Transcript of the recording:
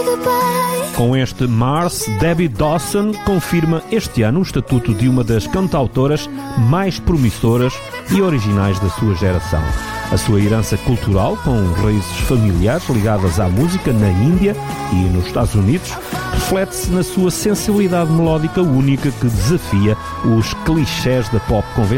Com este Mars, Debbie Dawson confirma este ano o estatuto de uma das cantautoras mais promissoras e originais da sua geração. A sua herança cultural, com raízes familiares ligadas à música na Índia e nos Estados Unidos, reflete-se na sua sensibilidade melódica única que desafia os clichés da pop convencional.